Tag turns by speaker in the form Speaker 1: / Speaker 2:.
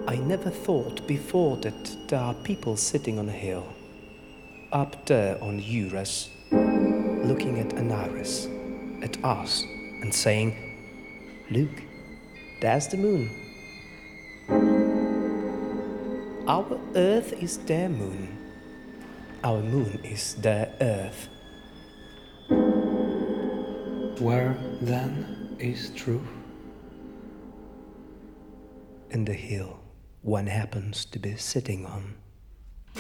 Speaker 1: I never thought before that there are people sitting on a hill, up there on Eurus, looking at Anairis, at us, and saying, "Look, there's the moon. Our Earth is their moon. Our moon is their Earth."
Speaker 2: Where, then, is truth?
Speaker 1: In the hill one happens to be sitting on.